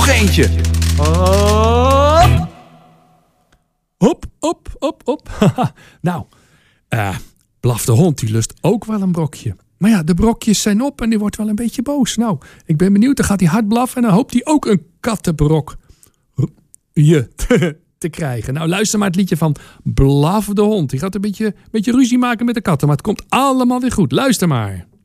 Nog eentje. Hop. Nou, Blaf de hond die lust ook wel een brokje. Maar ja, de brokjes zijn op en die wordt wel een beetje boos. Nou, ik ben benieuwd, dan gaat hij hard blaffen en dan hoopt hij ook een kattenbrok te krijgen. Nou, luister maar het liedje van Blaf de hond. Die gaat een beetje ruzie maken met de katten, maar het komt allemaal weer goed. Luister maar.